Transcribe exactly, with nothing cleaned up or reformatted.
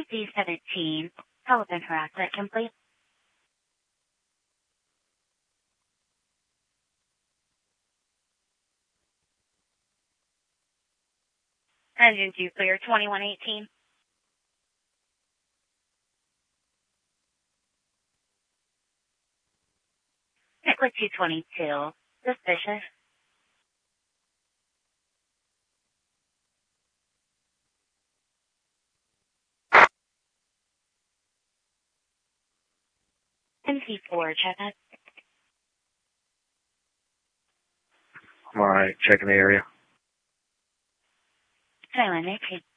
C seventeen, telephone harassment complete. Engine two clear, twenty-one eighteen. Liquid two twenty-two, suspicious. M C four, check it. Alright, checking the area. Silent eighteen.